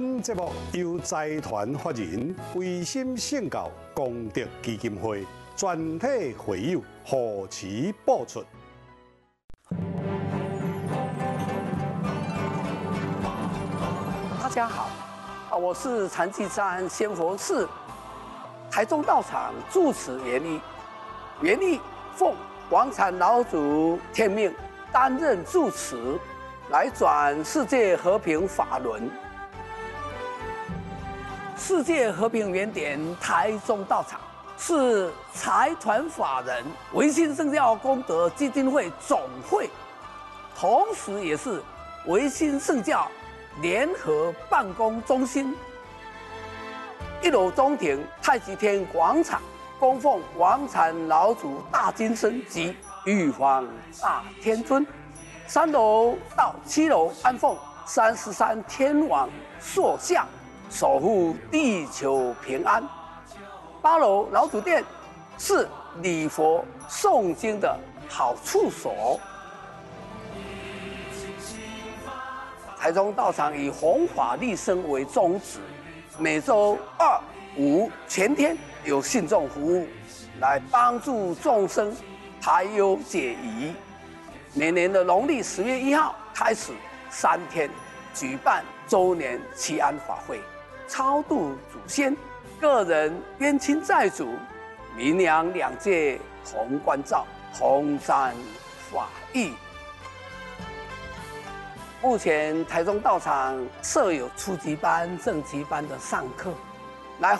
本节目由财团法人维心圣教功德基金会全体会友护持播出。 大家好，我是禅寂山仙佛寺台中道场住持元义，元义奉广产老祖天命担任住持，来转世界和平法轮。世界和平原点台中道场是财团法人维新圣教功德基金会总会，同时也是维新圣教联合办公中心。一楼中庭太极天广场供奉广产老祖大金身及玉皇大天尊，3楼到7楼安奉33天王塑像，守护地球平安。8楼老祖殿是礼佛诵经的好处所。台中道场以弘法利生为宗旨，每周2、5全天有信众服务，来帮助众生排忧解疑。每年的农历10月1号开始3天举办周年祈安法会，超度祖先、个人冤亲债主，民阳两界同关照，同沾法益。目前台中道场设有初级班、正级班的上课，